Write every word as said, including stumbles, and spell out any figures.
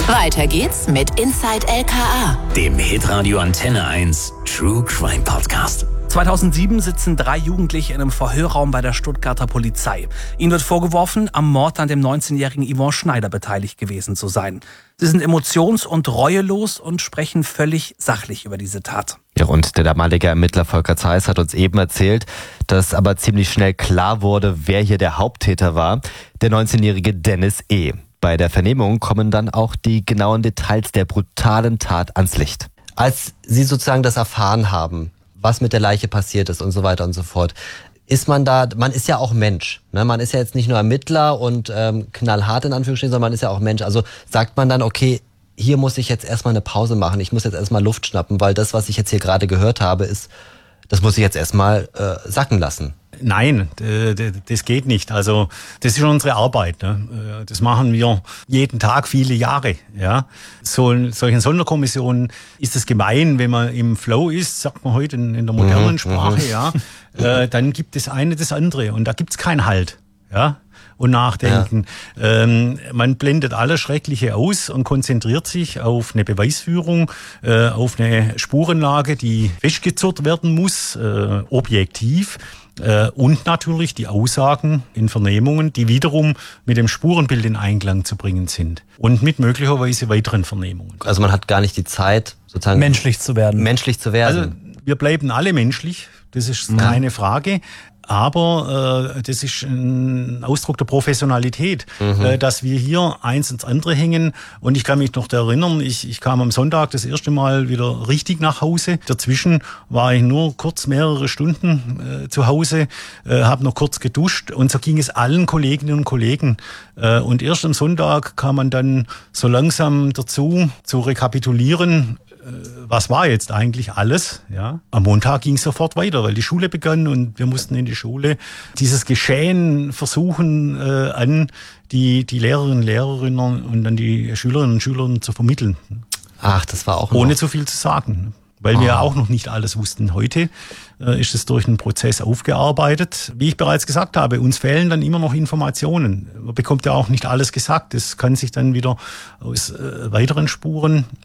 Weiter geht's mit Inside L K A, dem Hitradio Antenne eins True Crime Podcast. zweitausendsieben sitzen drei Jugendliche in einem Verhörraum bei der Stuttgarter Polizei. Ihnen wird vorgeworfen, am Mord an dem neunzehnjährigen Yvonne Schneider beteiligt gewesen zu sein. Sie sind emotions- und reuelos und sprechen völlig sachlich über diese Tat. Ja, und der damalige Ermittler Volker Zeiss hat uns eben erzählt, dass aber ziemlich schnell klar wurde, wer hier der Haupttäter war, der neunzehnjährige Dennis E. Bei der Vernehmung kommen dann auch die genauen Details der brutalen Tat ans Licht. Als Sie sozusagen das erfahren haben, was mit der Leiche passiert ist und so weiter und so fort, ist man da, man ist ja auch Mensch, ne? Man ist ja jetzt nicht nur Ermittler und ähm, knallhart in Anführungsstrichen, sondern man ist ja auch Mensch. Also sagt man dann, okay, hier muss ich jetzt erstmal eine Pause machen, ich muss jetzt erstmal Luft schnappen, weil das, was ich jetzt hier gerade gehört habe, ist, das muss ich jetzt erstmal äh, sacken lassen. Nein, das geht nicht. Also das ist unsere Arbeit. Ne? Das machen wir jeden Tag, viele Jahre. Ja, so solchen Sonderkommissionen ist es gemein, wenn man im Flow ist, sagt man heute in, in der modernen mhm, Sprache. Ja, äh, dann gibt es eine das andere und da gibt es keinen Halt. Ja. Und nachdenken. Ja. Ähm, man blendet alles Schreckliche aus und konzentriert sich auf eine Beweisführung, äh, auf eine Spurenlage, die festgezurrt werden muss, äh, objektiv. Äh, und natürlich die Aussagen in Vernehmungen, die wiederum mit dem Spurenbild in Einklang zu bringen sind. Und mit möglicherweise weiteren Vernehmungen. Also man hat gar nicht die Zeit, sozusagen menschlich zu werden. Menschlich zu werden. Also wir bleiben alle menschlich, das ist keine ja. Frage. Aber äh, das ist ein Ausdruck der Professionalität, mhm. äh, dass wir hier eins ins andere hängen. Und ich kann mich noch erinnern, ich, ich kam am Sonntag das erste Mal wieder richtig nach Hause. Dazwischen war ich nur kurz mehrere Stunden äh, zu Hause, äh, habe noch kurz geduscht. Und so ging es allen Kolleginnen und Kollegen. Äh, und erst am Sonntag kam man dann so langsam dazu, zu rekapitulieren, was war jetzt eigentlich alles? Ja. Am Montag ging es sofort weiter, weil die Schule begann und wir mussten in die Schule dieses Geschehen versuchen, äh, an die, die Lehrerinnen und Lehrerinnen und an die Schülerinnen und Schüler zu vermitteln. Ach, das war auch ohne noch. zu viel zu sagen. Weil oh. wir auch noch nicht alles wussten. Heute äh, ist es durch einen Prozess aufgearbeitet. Wie ich bereits gesagt habe, uns fehlen dann immer noch Informationen. Man bekommt ja auch nicht alles gesagt. Das kann sich dann wieder aus äh, weiteren Spuren